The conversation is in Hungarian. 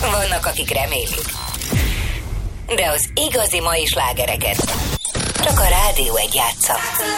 Vannak, akik remélik. De az igazi mai slágereket csak a Rádió 1 játsza.